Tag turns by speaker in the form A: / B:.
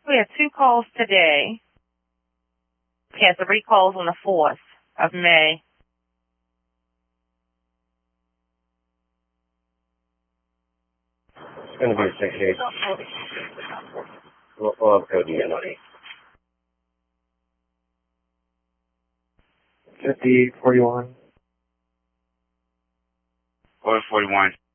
A: We have 2 calls today. We have 3 calls on the 4th of May.
B: It's going to be a 6-8. We'll have code again.
C: 5041.
D: 41.